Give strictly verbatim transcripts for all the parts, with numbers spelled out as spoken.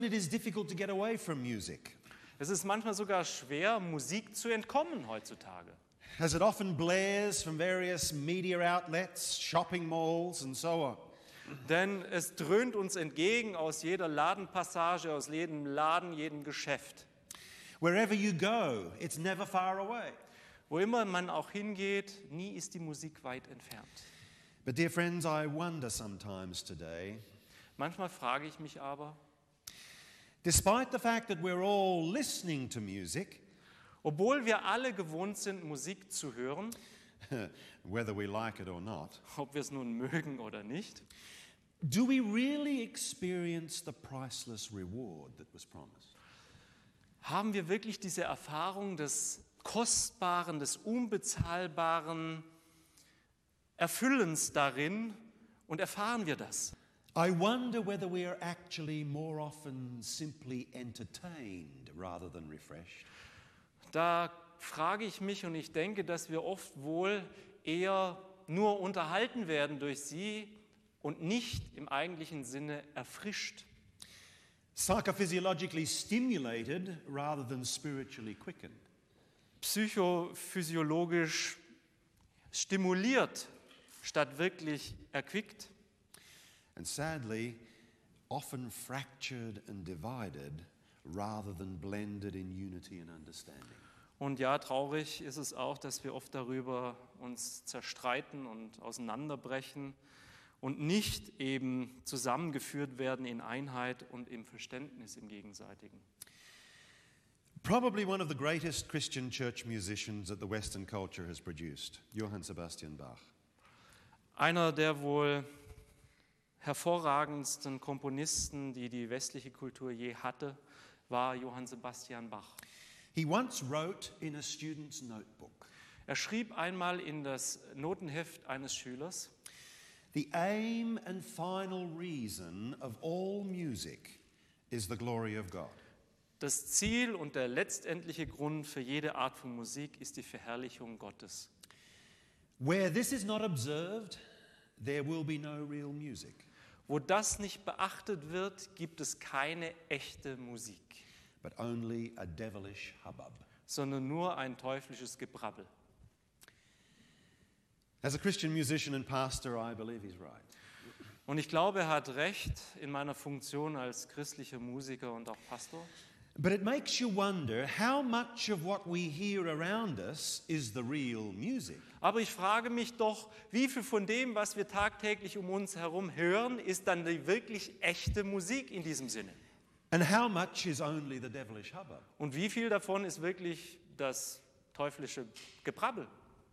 It is difficult to get away from music, Es ist manchmal sogar schwer, Musik zu entkommen heutzutage. as it often blares from various media outlets, shopping malls, and so on. Denn es dröhnt uns entgegen aus jeder Ladenpassage, aus jedem Laden, jedem Geschäft. Wherever you go, it's never far away. Wo immer man auch hingeht, nie ist die Musik weit entfernt. But dear friends, I wonder sometimes today, Manchmal frage ich mich aber, despite the fact that we're all listening to music, obwohl wir alle gewohnt sind, Musik zu hören, whether we like it or not, ob wir es nun mögen oder nicht, do we really experience the priceless reward that was promised? haben wir wirklich diese Erfahrung des Kostbaren, des Unbezahlbaren Erfüllens darin und erfahren wir das? I wonder whether we are actually more often simply entertained rather than refreshed. Da frage ich mich und ich denke, dass wir oft wohl eher nur unterhalten werden durch sie und nicht im eigentlichen Sinne erfrischt. Psychophysiologically stimulated rather than spiritually quickened. Psychophysiologisch stimuliert statt wirklich erquickt. And sadly, often fractured and divided rather than blended in unity and understanding. Und ja, traurig ist es auch, dass wir oft darüber uns zerstreiten und auseinanderbrechen und nicht eben zusammengeführt werden in Einheit und im Verständnis im Gegenseitigen. Probably one of the greatest Christian church musicians that the Western culture has produced, Johann Sebastian Bach. Einer der wohl hervorragendsten Komponisten, die die westliche Kultur je hatte, war Johann Sebastian Bach. He once wrote in a student's notebook, Er schrieb einmal in das Notenheft eines Schülers: "The aim and final reason of all music is the glory of God." Das Ziel und der letztendliche Grund für jede Art von Musik ist die Verherrlichung Gottes. Where this is not observed, there will be no real music. Wo das nicht beachtet wird, gibt es keine echte Musik, But only a devilish hubbub. sondern nur ein teuflisches Gebrabbel. As a Christian musician and pastor, I believe he's right. Und ich glaube, er hat recht in meiner Funktion als christlicher Musiker und auch Pastor. But it makes you wonder how much of what we hear around us is the real music. Aber ich frage mich doch, wie viel von dem, was wir tagtäglich um uns herum hören, ist dann die wirklich echte Musik in diesem Sinne? And how much is only the devilish hubbub? Und wie viel davon ist wirklich das teuflische Gebrabbel?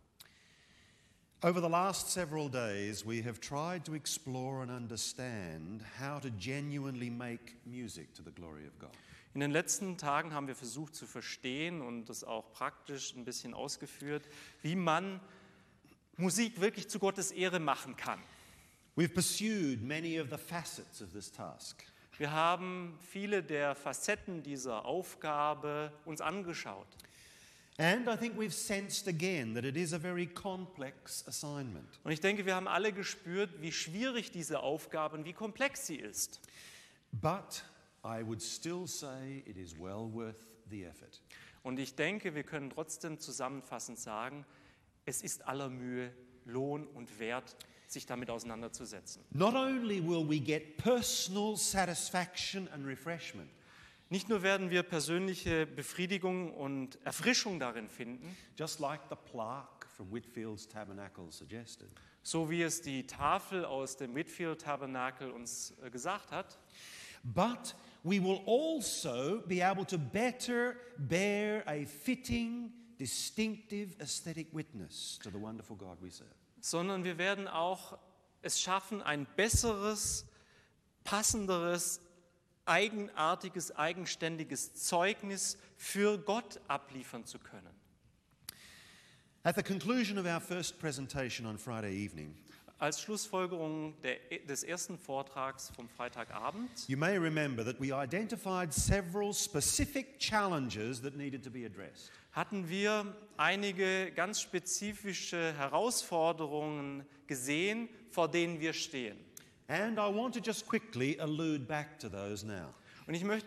Over the last several days, we have tried to explore and understand how to genuinely make music to the glory of God. In den letzten Tagen haben wir versucht zu verstehen und das auch praktisch ein bisschen ausgeführt, wie man Musik wirklich zu Gottes Ehre machen kann. We've pursued many of the facets of this task. Wir haben viele der Facetten dieser Aufgabe uns angeschaut. And I think we've sensed again that it is a very complex assignment. Und ich denke, wir haben alle gespürt, wie schwierig diese Aufgabe und wie komplex sie ist. But I would still say it is well worth the effort. Und ich denke, wir können trotzdem zusammenfassend sagen, es ist aller Mühe Lohn und Wert, sich damit auseinanderzusetzen. Not only will we get personal satisfaction and refreshment, Nicht nur werden wir persönliche Befriedigung und Erfrischung darin finden, just like the plaque from Whitfield's Tabernacle suggested, so wie es die Tafel aus dem Whitfield Tabernakel uns äh, gesagt hat, but we will also be able to better bear a fitting, distinctive aesthetic witness to the wonderful God we serve. sondern wir werden auch es schaffen, ein besseres, passenderes, eigenartiges, eigenständiges Zeugnis für Gott abliefern zu können. At the conclusion of our first presentation on Friday evening, Als Schlussfolgerung der, des ersten Vortrags vom Freitagabend you may remember that we identified several specific challenges that needed to be addressed. hatten wir einige ganz spezifische Herausforderungen gesehen, vor denen wir stehen. And I want to just quickly allude back to those now. Und ich möchte